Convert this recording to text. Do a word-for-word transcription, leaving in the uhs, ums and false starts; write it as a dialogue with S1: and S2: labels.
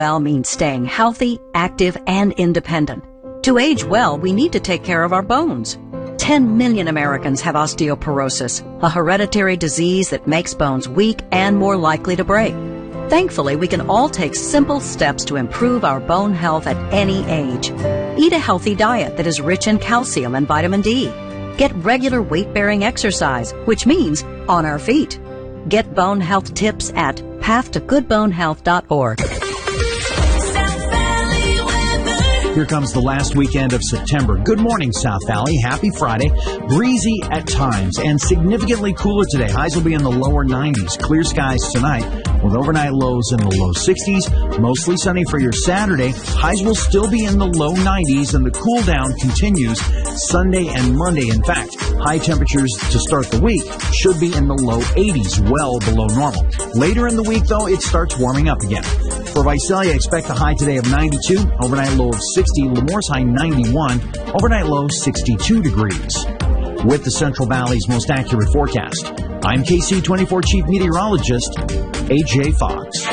S1: well means staying healthy, active, and independent. To age well, we need to take care of our bones. ten million Americans have osteoporosis, a hereditary disease that makes bones weak and more likely to break. Thankfully, we can all take simple steps to improve our bone health at any age. Eat a healthy diet that is rich in calcium and vitamin D. Get regular weight-bearing exercise, which means on our feet. Get bone health tips at path to good bone health dot org.
S2: Here comes the last weekend of September. Good morning, South Valley. Happy Friday. Breezy at times and significantly cooler today. Highs will be in the lower nineties. Clear skies tonight with overnight lows in the low sixties. Mostly sunny for your Saturday. Highs will still be in the low nineties, and the cool down continues Sunday and Monday. In fact, high temperatures to start the week should be in the low eighties, well below normal. Later in the week, though, it starts warming up again. For Visalia, expect a high today of ninety-two, overnight low of sixty, Lemoore's high ninety-one, overnight low sixty-two degrees. With the Central Valley's most accurate forecast, I'm K C twenty-four Chief Meteorologist A J Fox.